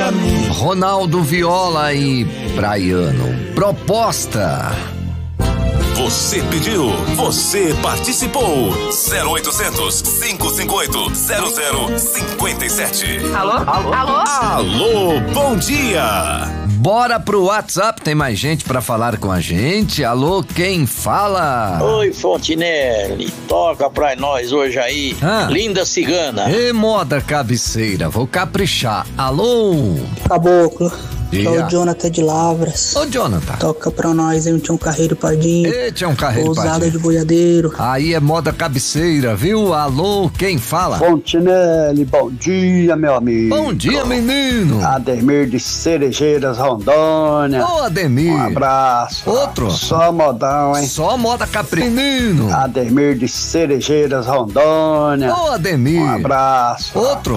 pra mim. Ronaldo Viola e Braiano. Proposta. Você pediu, você participou. 0800-558-0057. Alô? Alô? Alô, bom dia. Bora pro WhatsApp, tem mais gente pra falar com a gente. Alô, quem fala? Oi, Fontinelli, toca pra nós hoje aí, Linda Cigana. E moda cabeceira, vou caprichar. Alô? Caboclo, Diga. é o Jonathan de Lavras. Ô, Jonathan. Toca pra nós aí um Tião Carreiro Pardinho. Ei, Tião Carreiro Ousada Pardinho. de boiadeiro. Aí é moda cabeceira, viu? Alô, quem fala? Fontinelli, bom dia, meu amigo. Bom dia, menino. Ademir de Cerejeiras, Rondônia. Ô, Ademir. Um abraço. Outro. Só modão, hein? Só moda capricho. Menino. Ademir de Cerejeiras, Rondônia. Ô, Ademir. Um abraço. Outro.